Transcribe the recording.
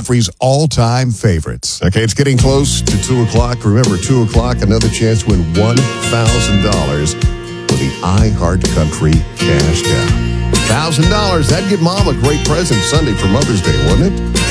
Country's all-time favorites. Okay, it's getting close to 2 o'clock. Remember, 2 o'clock, another chance to win $1,000 for the iHeart Country Cash Cow. $1,000. That'd give Mom a great present Sunday for Mother's Day, wouldn't it?